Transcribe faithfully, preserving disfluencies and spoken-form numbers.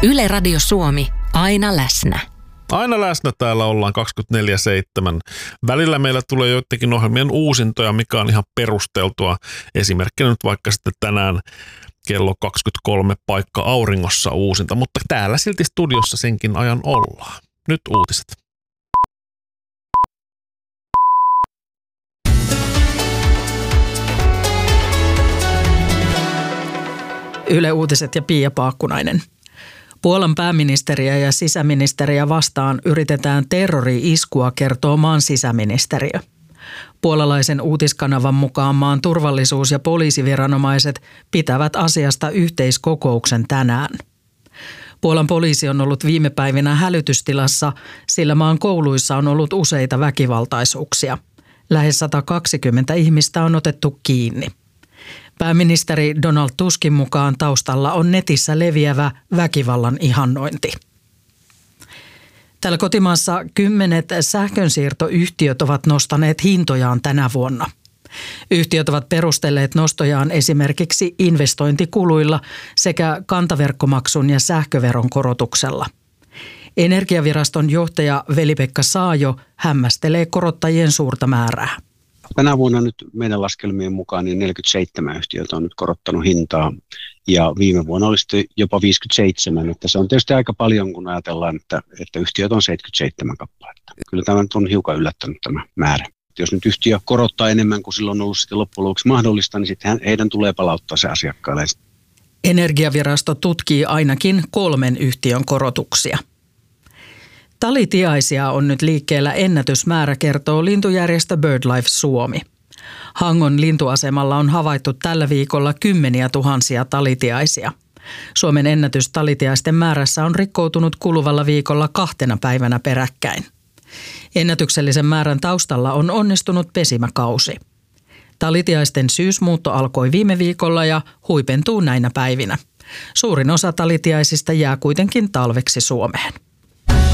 Yle Radio Suomi, aina läsnä. Aina läsnä täällä ollaan kaksikymmentäneljä seitsemän. Välillä meillä tulee joidenkin ohjelmien uusintoja, mikä on ihan perusteltua. Esimerkkinä nyt vaikka sitten tänään kello kaksikymmentäkolme paikka auringossa uusinta, mutta täällä silti studiossa senkin ajan ollaan. Nyt uutiset. Yle Uutiset ja Pia Paakkunainen. Puolan pääministeriä ja sisäministeriä vastaan yritetään terrori-iskua, kertoo maan sisäministeriö. Puolalaisen uutiskanavan mukaan maan turvallisuus- ja poliisiviranomaiset pitävät asiasta yhteiskokouksen tänään. Puolan poliisi on ollut viime päivinä hälytystilassa, sillä maan kouluissa on ollut useita väkivaltaisuuksia. Lähes sata kaksikymmentä ihmistä on otettu kiinni. Pääministeri Donald Tuskin mukaan taustalla on netissä leviävä väkivallan ihannointi. Täällä kotimaassa kymmenet sähkönsiirtoyhtiöt ovat nostaneet hintojaan tänä vuonna. Yhtiöt ovat perustelleet nostojaan esimerkiksi investointikuluilla sekä kantaverkkomaksun ja sähköveron korotuksella. Energiaviraston johtaja Veli-Pekka Saajo hämmästelee korottajien suurta määrää. Tänä vuonna nyt meidän laskelmien mukaan niin neljäkymmentäseitsemän yhtiötä on nyt korottanut hintaa ja viime vuonna oli sitten jopa viisikymmentäseitsemän. Että se on tietysti aika paljon, kun ajatellaan, että, että yhtiöt on seitsemänkymmentäseitsemän kappaletta. Kyllä tämä nyt on hiukan yllättänyt tämä määrä. Jos nyt yhtiö korottaa enemmän kuin silloin on ollut sitten loppujen lopuksi mahdollista, niin sitten heidän tulee palauttaa se asiakkaille. Energiavirasto tutkii ainakin kolmen yhtiön korotuksia. Talitiaisia on nyt liikkeellä ennätysmäärä, kertoo lintujärjestö BirdLife Suomi. Hangon lintuasemalla on havaittu tällä viikolla kymmeniä tuhansia talitiaisia. Suomen ennätys talitiaisten määrässä on rikkoutunut kuluvalla viikolla kahtena päivänä peräkkäin. Ennätyksellisen määrän taustalla on onnistunut pesimäkausi. Talitiaisten syysmuutto alkoi viime viikolla ja huipentuu näinä päivinä. Suurin osa talitiaisista jää kuitenkin talveksi Suomeen.